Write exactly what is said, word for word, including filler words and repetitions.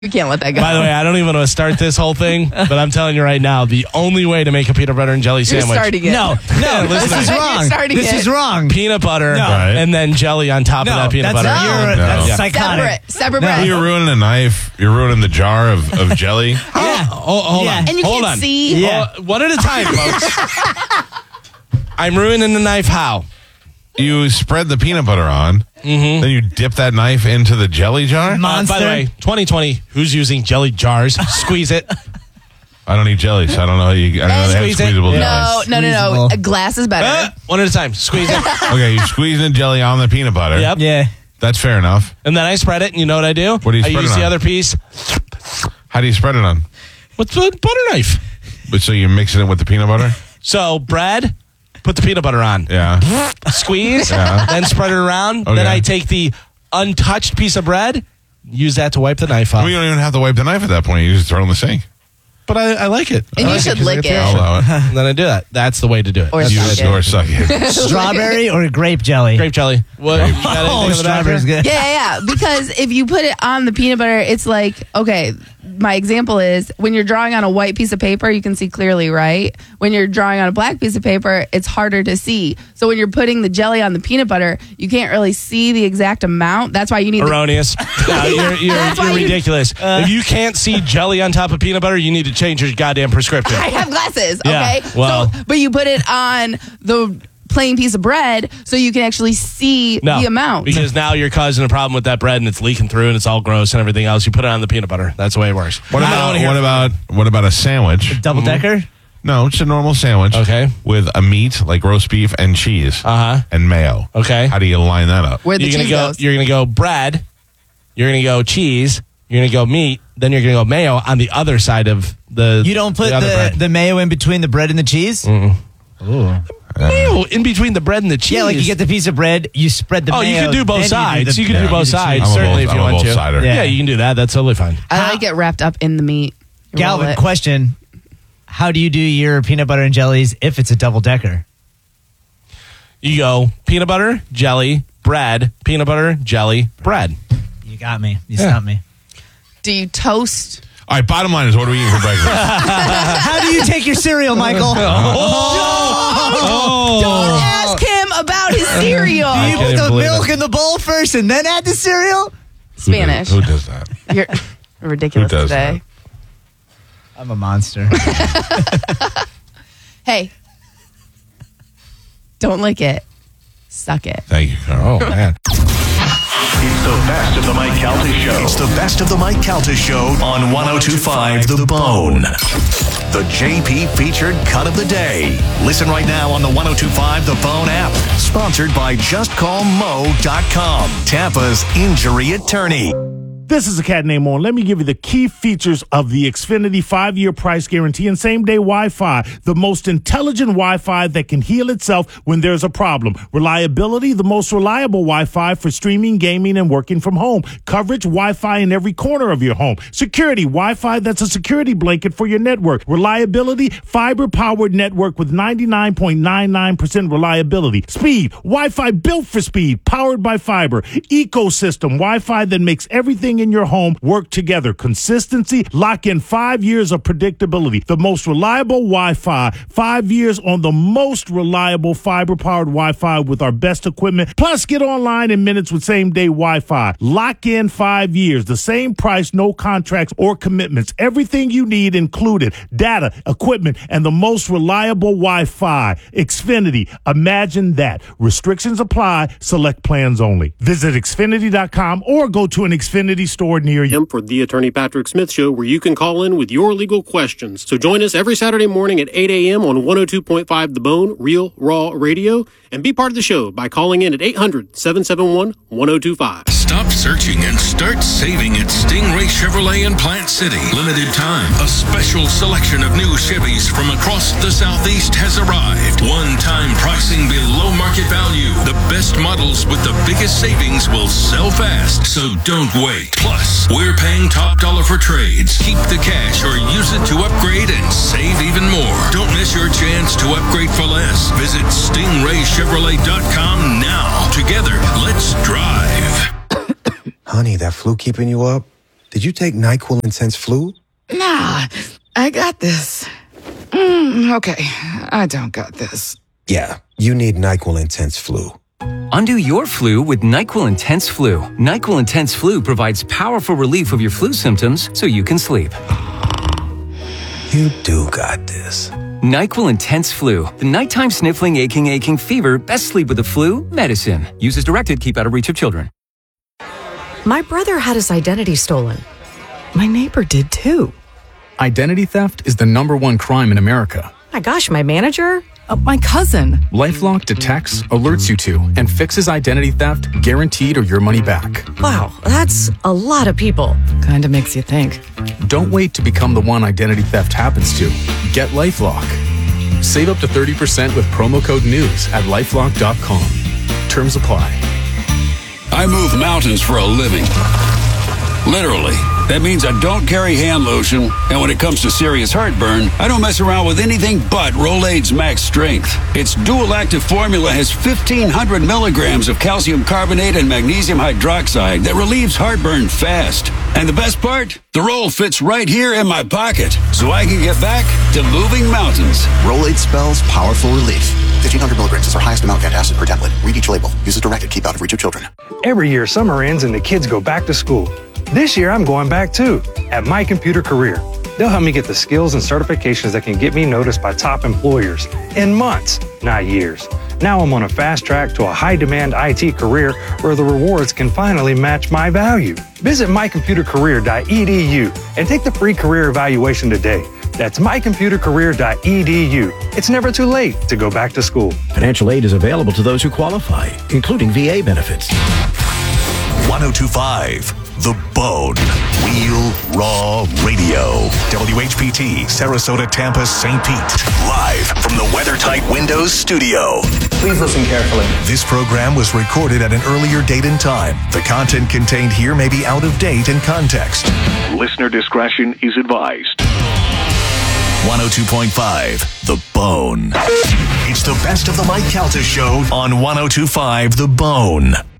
You can't let that go. By the way, I don't even want to start this whole thing, but I'm telling you right now, the only way to make a peanut butter and jelly You're sandwich. starting it. No, no, this is You're wrong. starting This it. is wrong. Peanut butter No. Right. and then jelly on top No, of that peanut that's, butter. you're, No. that's Yeah. psychotic. Separate. Separate No. bread. You're ruining a knife. You're ruining the jar of, of jelly. Yeah. Oh, hold Yeah. on. And you hold can't on. see. Yeah. Oh, one at a time, folks. I'm ruining the knife how? You spread the peanut butter on, then you dip that knife into the jelly jar. Uh, Monster. by the way, twenty twenty, who's using jelly jars? Squeeze it. I don't eat jelly, so I don't know how you. I don't know they have Squeeze it. squeezable No, jellies. no, no, no. Squeezable. A glass is better. Uh, one at a time. Squeeze it. Okay, you're squeezing the jelly on the peanut butter. Yep. Yeah. That's fair enough. And then I spread it, and you know what I do? What do you I spread use it the on? other piece. How do you spread it on? What's the butter knife? But so you're mixing it with the peanut butter? So bread, put the peanut butter on. Yeah. Squeeze, Yeah. then spread it around. Okay. Then I take the untouched piece of bread, use that to wipe the knife off. Well, you don't even have to wipe the knife at that point. You just throw it in the sink. But I, I like it. And I you like should 'cause lick I get it. the I'll allow it. And then I do that. That's the way to do it. Or That's You suck the it. or suck it. Strawberry or grape jelly? grape jelly. What? You got anything Oh, on the back strawberry's there? good. Yeah, yeah, yeah. Because if you put it on the peanut butter, it's like, okay, my example is when you're drawing on a white piece of paper, you can see clearly, right? When you're drawing on a black piece of paper, it's harder to see. So when you're putting the jelly on the peanut butter, you can't really see the exact amount. That's why you need the Erroneous. No, you're you're, That's why you're you- ridiculous. if you can't see jelly on top of peanut butter, you need to change your goddamn prescription. I have glasses, Yeah, okay? well- so, but you put it on the plain piece of bread so you can actually see No, the amount. because now you're causing a problem with that bread and it's leaking through and it's all gross and everything else. You put it on the peanut butter. That's the way it works. What I don't about wanna hear what from about what about a sandwich? Double decker? No, it's a normal sandwich. Okay. With a meat like roast beef and cheese. Uh-huh. And mayo. Okay. How do you line that up? Where the you're gonna cheese go. goes. You're gonna go bread. You're gonna go cheese. You're gonna go meat. Then you're gonna go mayo on the other side of the. You don't put the, other the, bread. the mayo in between the bread and the cheese? Ooh. mayo in between the bread and the cheese. Yeah, like you get the piece of bread, you spread the Oh, mayo. you can do both then sides. the- You can then do both the sides. cheese. I'm a Certainly, both- if you I'm a want both to. sider. Yeah. Yeah. you can do that. That's totally fine. I like it wrapped up in the meat. You roll Galvin, it. question. How do you do your peanut butter and jellies if it's a double decker? You go peanut butter, jelly, bread, peanut butter, jelly, bread. You got me. You Yeah. stumped me. Do you toast? All right, bottom line is what are we eating for breakfast? How do you take your cereal, Michael? Oh. Don't ask him about his cereal. Do you can't put even the believe milk it. in the bowl first and then add the cereal? Spanish. Who does, who does that? You're ridiculous Who does today. I'm a monster. Hey, don't lick it. Suck it. Thank you, Carl. Oh man. It's the best of the Mike Calta Show. It's the best of the Mike Calta Show on one oh two point five The Bone. The J P featured cut of the day. Listen right now on the one oh two point five The Bone app. Sponsored by just call mo dot com, Tampa's injury attorney. This is a cat named On. Let me give you the key features of the Xfinity five-year price guarantee and same-day Wi-Fi, the most intelligent Wi-Fi that can heal itself when there's a problem. Reliability, the most reliable Wi-Fi for streaming, gaming, and working from home. Coverage, Wi-Fi in every corner of your home. Security, Wi-Fi that's a security blanket for your network. Reliability, fiber-powered network with ninety-nine point nine nine percent reliability. Speed, Wi-Fi built for speed, powered by fiber. Ecosystem, Wi-Fi that makes everything in your home work together. Consistency, lock in five years of predictability. The most reliable Wi-Fi, five years on the most reliable fiber-powered Wi-Fi with our best equipment. Plus, get online in minutes with same-day Wi-Fi. Lock in five years. The same price, no contracts or commitments. Everything you need included. Data, equipment, and the most reliable Wi-Fi. Xfinity. Imagine that. Restrictions apply. Select plans only. Visit Xfinity dot com or go to an Xfinity store near you. Him for the Attorney Patrick Smith Show, where you can call in with your legal questions. So join us every Saturday morning at eight a.m. on one oh two point five The Bone, Real Raw Radio, and be part of the show by calling in at eight hundred, seven seven one, one oh two five. Stop searching and start saving at Stingray Chevrolet in Plant City. Limited time. A special selection of new Chevys from across the Southeast has arrived. One-time pricing below market value. The best models with the biggest savings will sell fast, so don't wait. Plus, we're paying top dollar for trades. Keep the cash or use it to upgrade and save even more. Don't miss your chance to upgrade for less. Visit stingray chevrolet dot com now. Together, let's drive. Honey, that flu keeping you up? did you take NyQuil Intense Flu? Nah, I got this. Mm, okay, I don't got this. Yeah, you need NyQuil Intense Flu. Undo your flu with NyQuil Intense Flu. NyQuil Intense Flu provides powerful relief of your flu symptoms so you can sleep. You do got this. NyQuil Intense Flu. The nighttime sniffling, aching, aching fever. Best sleep with the flu. Medicine. Use as directed. Keep out of reach of children. My brother had his identity stolen. My neighbor did too. Identity theft is the number one crime in America. My gosh, my manager? Uh, my cousin. LifeLock detects, alerts you to, and fixes identity theft, guaranteed or your money back. Wow, that's a lot of people. Kinda makes you think. Don't wait to become the one identity theft happens to. Get LifeLock. Save up to thirty percent with promo code NEWS at lifelock dot com. Terms apply. I move mountains for a living. Literally. That means I don't carry hand lotion, and when it comes to serious heartburn, I don't mess around with anything but Rolaids Max Strength. Its dual-active formula has fifteen hundred milligrams of calcium carbonate and magnesium hydroxide that relieves heartburn fast. And the best part? The roll fits right here in my pocket, so I can get back to moving mountains. Rolaids spells powerful relief. fifteen hundred milligrams is our highest amount of antacid per tablet. Read each label. Use as directed. Keep out of reach of children. Every year, summer ends and the kids go back to school. This year, I'm going back too, at My Computer Career. They'll help me get the skills and certifications that can get me noticed by top employers in months, not years. Now I'm on a fast track to a high-demand I T career where the rewards can finally match my value. Visit my computer career dot e d u and take the free career evaluation today. That's my computer career dot e d u. It's never too late to go back to school. Financial aid is available to those who qualify, including V A benefits. one oh two point five The Bone. Real Raw Radio. W H P T, Sarasota, Tampa, Saint Pete. Live from the WeatherTight Windows studio. Please listen carefully. This program was recorded at an earlier date and time. The content contained here may be out of date in context. Listener discretion is advised. one oh two point five The Bone. It's the best of the Mike Calta Show on one oh two point five The Bone.